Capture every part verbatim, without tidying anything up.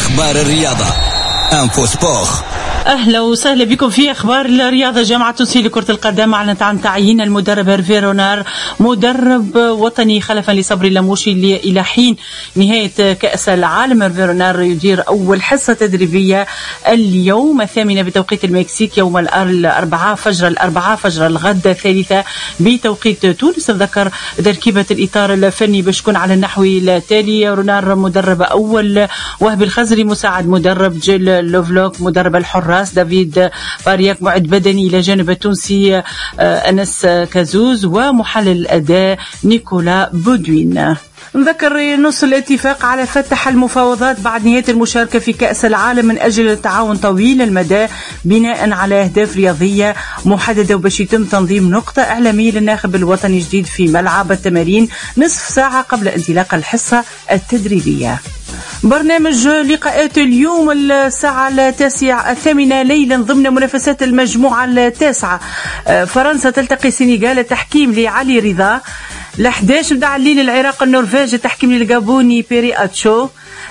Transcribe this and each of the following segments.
أخبار الرياضة انفو سبور. أهلا وسهلا بكم في أخبار الرياضة. جامعة تونسية لكرة القدم أعلنت عن تعيين المدرب هيرفي رونار مدرب وطني خلفا لصبري اللاموشي إلى حين نهاية كأس العالم. هيرفي رونار يدير أول حصة تدريبية اليوم الثامنة بتوقيت المكسيك، يوم الأربعاء فجر الأربعاء فجر الغد الثالثة بتوقيت تونس. ذكر تركيبة الإطار الفني باش تكون على النحو التالي: رونار مدرب أول، وهبي الخزري مساعد مدرب، جيل لوفلوك مدرب الحراس، دافيد بارياك معد بدني إلى جانب التونسي أنس كازوز، ومحلل الأداء نيكولا بودوين. نذكر نص الاتفاق على فتح المفاوضات بعد نهاية المشاركة في كأس العالم من أجل التعاون طويل المدى بناء على أهداف رياضية محددة، وباش يتم تنظيم نقطة إعلامية للناخب الوطني الجديد في ملعب التمارين نصف ساعة قبل انطلاق الحصة التدريبية. برنامج لقاءات اليوم الساعة التاسعة الثامنة ليلا ضمن منافسات المجموعة التاسعة. فرنسا تلتقي السنغال، التحكيم لعلي رضا. الأحداش متاع الليل العراق النرويج، التحكيم للجابوني بيري أتشو.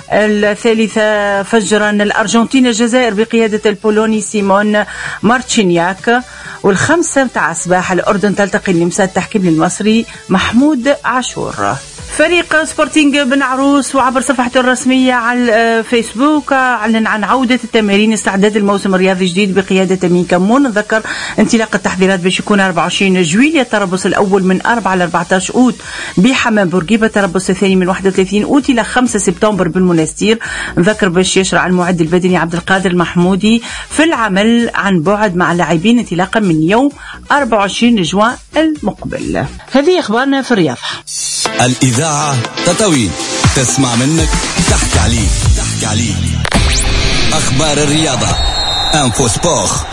الثالثة فجرا الأرجنتين الجزائر بقيادة البولوني سيمون مارتشينياك. والخمسة متاع صباح الأردن تلتقي النمسا، التحكيم للمصري محمود عاشور. فريق سبورتينغ بن عروس وعبر صفحته الرسمية على فيسبوك أعلن عن عودة التمارين استعداد الموسم الرياضي الجديد بقيادة أمين كمون. ذكر انطلاق التحضيرات باش يكون أربعة وعشرين جويلية، التربص الأول من أربعة إلى أربعة عشر أوت بحمام بورقيبة، التربص الثاني من واحد وثلاثين أوت إلى خمسة سبتمبر بالمنستير. ذكر باش يشرع المعد البدني عبد القادر المحمودي في العمل عن بعد مع اللاعبين انطلاقا من يوم أربعة وعشرين جوان المقبل. هذه أخبارنا في الرياضة. الإذاعة تطاوين، تسمع منك تحكي عليك تحكي عليك أخبار الرياضة انفو سبور.